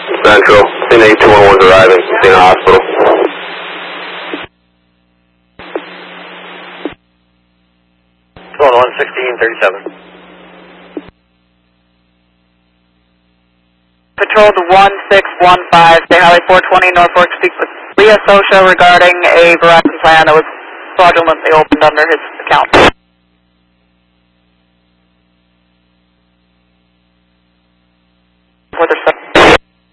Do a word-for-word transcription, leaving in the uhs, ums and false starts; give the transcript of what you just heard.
Central, Cena eight two one one's arriving, Cena Hospital. Going one sixteen thirty-seven. Patrol to one six one five, State Highway four twenty, Norfolk, speak with Leah Sosha regarding a Verizon plan that was fraudulently opened under his account.